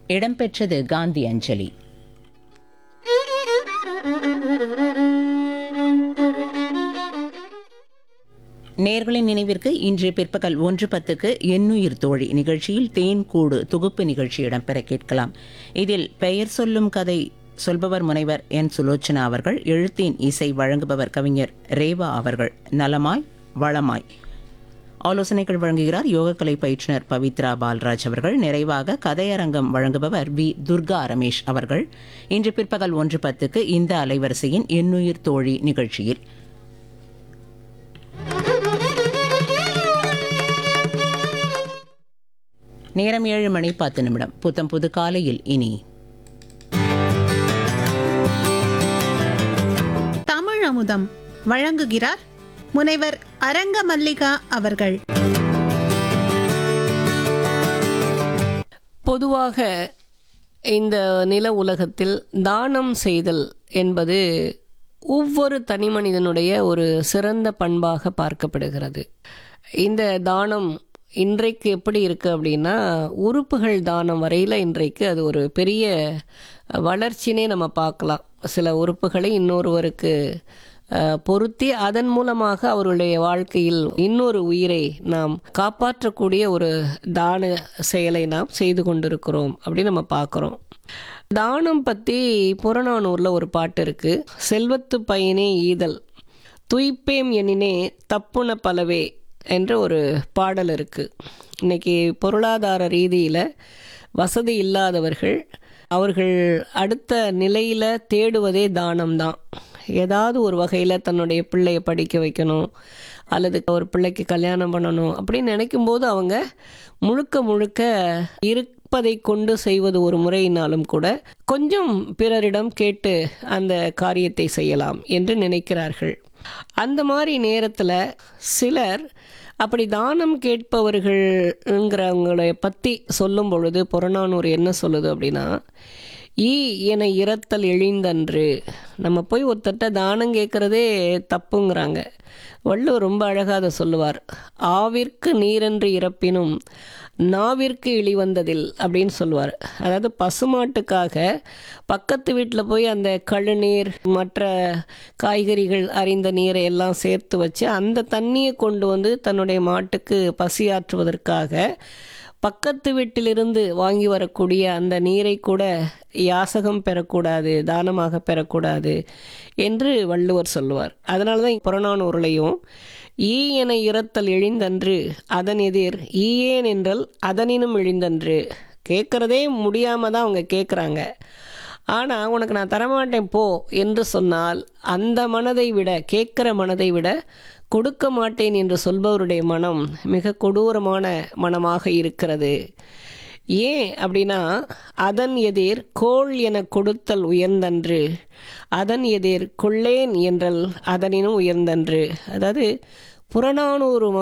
இடம்பெற்றது காந்தி அஞ்சலி. நேயர்களின் நினைவிற்கு இன்று பிற்பகல் 1:10 எண்ணுயிர் தோழி நிகழ்ச்சியில் தேன்கூடு தொகுப்பு நிகழ்ச்சி இடம்பெற கேட்கலாம். இதில் பெயர் சொல்லும் கதை சொல்பவர் முனைவர் என் சுலோச்சனா அவர்கள், எழுத்தின் இசை வழங்குபவர் கவிஞர் ரேவா அவர்கள். நலமாய் வளமாய் ஆலோசனைகள் வழங்குகிறார் யோகக்கலை பயிற்றுனர் பவித்ரா பால்ராஜ் அவர்கள். நிறைவாக கதையரங்கம் வழங்குபவர் வி துர்கா ரமேஷ் அவர்கள். இன்று பிற்பகல் 1:10 இந்த அலைவரிசையின் எண்ணுயிர் தோழி நிகழ்ச்சியில். நேரம் 7:10. புத்தம் புது காலையில் இனி தமிழ் அமுதம் வழங்குகிறார் முனைவர் அரங்க மல்லிகா அவர்கள். பொதுவாக இந்த நில உலகத்தில் தானம் செய்தல் என்பது ஒவ்வொரு தனி மனிதனுடைய ஒரு சிறந்த பண்பாக பார்க்கப்படுகிறது. இந்த தானம் இன்றைக்கு எப்படி இருக்குது அப்படின்னா, உறுப்புகள் தானம் வரையில் இன்றைக்கு அது ஒரு பெரிய வளர்ச்சினே நம்ம பார்க்கலாம். சில உறுப்புகளை இன்னொருவருக்கு பொருத்தி அதன் மூலமாக அவருடைய வாழ்க்கையில் இன்னொரு உயிரை நாம் காப்பாற்றக்கூடிய ஒரு தான செயலை நாம் செய்து கொண்டிருக்கிறோம் அப்படின்னு நம்ம பார்க்குறோம். தானம் பற்றி புறநானூரில் ஒரு பாட்டு இருக்குது. செல்வத்து பயனே ஈதல் துய்ப்பேம் எனினே தப்புன பலவே என்ற ஒரு பாடல் இருக்குது. இன்றைக்கி பொருளாதார ரீதியில் வசதி இல்லாதவர்கள் அவர்கள் அடுத்த நிலையில் தேடுவதே தானம்தான். ஏதாவது ஒரு வகையில் தன்னுடைய பிள்ளையை படிக்க வைக்கணும் அல்லது ஒரு பிள்ளைக்கு கல்யாணம் பண்ணணும் அப்படின்னு நினைக்கும்போது அவங்க முழுக்க முழுக்க இருப்பதை கொண்டு செய்வது ஒரு முறையினாலும் கூட கொஞ்சம் பிறரிடம் கேட்டு அந்த காரியத்தை செய்யலாம் என்று நினைக்கிறார்கள். அந்த மாதிரி நேரத்தில் சிலர் அப்படி தானம் கேட்பவர்கள்ங்கிறவங்களை பற்றி சொல்லும் பொழுது புறநானூறு என்ன சொல்லுது அப்படின்னா, ஈ என இரத்தல் எழிந்தன்று. நம்ம போய் ஒருத்தட்ட தானம் கேட்குறதே தப்புங்கிறாங்க. வள்ளுவர் ரொம்ப அழகாக அதை சொல்லுவார். ஆவிற்கு நீரென்று இறப்பினும் நாவிற்கு இழிவந்ததில் அப்படின்னு சொல்லுவார். அதாவது பசுமாட்டுக்காக பக்கத்து வீட்டில் போய் அந்த கழுநீர் மற்ற காய்கறிகள் அரிந்த நீரை எல்லாம் சேர்த்து வச்சு அந்த தண்ணியை கொண்டு வந்து தன்னுடைய மாட்டுக்கு பசியாற்றுவதற்காக பக்கத்து வீட்டிலிருந்து வாங்கி வரக்கூடிய அந்த நீரை கூட யாசகம் பெறக்கூடாது, தானமாக பெறக்கூடாது என்று வள்ளுவர் சொல்லுவார். அதனால தான் புறநானூறுலையும் ஈ என இரத்தல் எழிந்தன்று அதன் எதிர் ஈயேன் என்றால் அதனினும் எழுந்தன்று. கேட்குறதே முடியாமல் தான் அவங்க கேட்குறாங்க. ஆனால் உனக்கு நான் தரமாட்டேன் போ என்று சொன்னால் அந்த மனதை விட, கேட்குற மனதை விட கொடுக்க மாட்டேன் என்று சொல்பவருடைய மனம் மிக கொடூரமான மனமாக இருக்கிறது. ஏன் அப்படின்னா, அதன் எதிர் கோள் என கொடுத்தல் உயர்ந்தன்று அதன் எதிர் கொள்ளேன் என்றல் அதனினும் உயர்ந்தன்று. அதாவது புறநானூறு